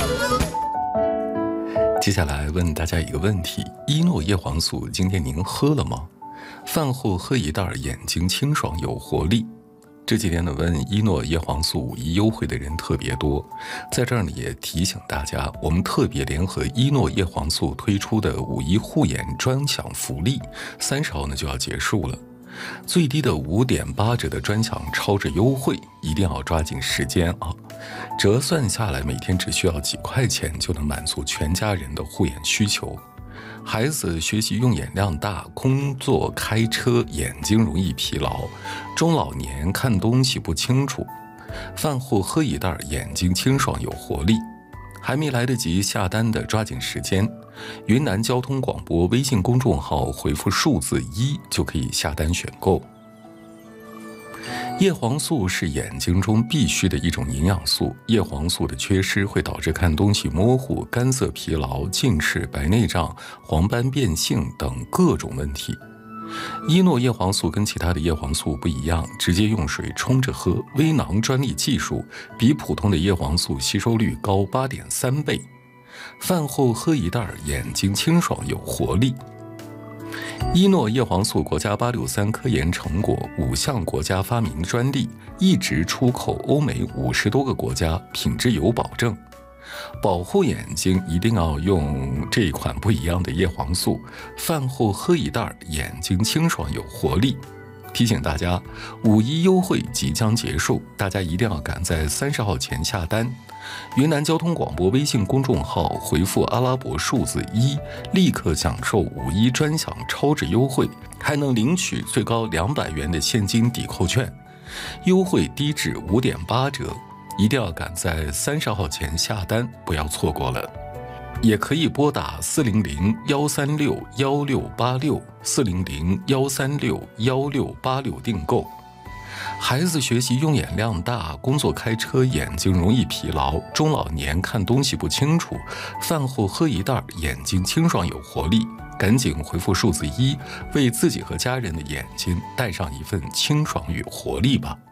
接下来问大家一个问题：伊诺叶黄素今天您喝了吗？饭后喝一袋，眼睛清爽有活力。这几天呢，问伊诺叶黄素5·1优惠的人特别多，在这儿呢也提醒大家，我们特别联合伊诺叶黄素推出的5·1护眼专享福利，30号呢就要结束了。最低的5.8折的专享超值优惠，一定要抓紧时间啊！折算下来，每天只需要几块钱就能满足全家人的护眼需求。孩子学习用眼量大，工作开车眼睛容易疲劳，中老年看东西不清楚，饭后喝一袋，眼睛清爽有活力。还没来得及下单的抓紧时间，云南交通广播微信公众号回复数字1就可以下单选购。叶黄素是眼睛中必须的一种营养素，叶黄素的缺失会导致看东西模糊、干涩疲劳、近视、白内障、黄斑变性等各种问题。伊诺叶黄素跟其他的叶黄素不一样，直接用水冲着喝，微囊专利技术，比普通的叶黄素吸收率高8.3倍。饭后喝一袋，眼睛清爽有活力。伊诺叶黄素国家863科研成果，5项国家发明专利，一直出口欧美50多个国家，品质有保证。保护眼睛一定要用这一款不一样的叶黄素，饭后喝一袋，眼睛清爽有活力。提醒大家，5·1优惠即将结束，大家一定要赶在30号前下单。云南交通广播微信公众号回复阿拉伯数字1，立刻享受5·1专享超值优惠，还能领取最高200元的现金抵扣券，优惠低至5.8折。一定要赶在30号前下单，不要错过了。也可以拨打400-136-1686，400-136-1686订购。孩子学习用眼量大，工作开车眼睛容易疲劳，中老年看东西不清楚，饭后喝一袋，眼睛清爽有活力。赶紧回复数字1，为自己和家人的眼睛带上一份清爽与活力吧。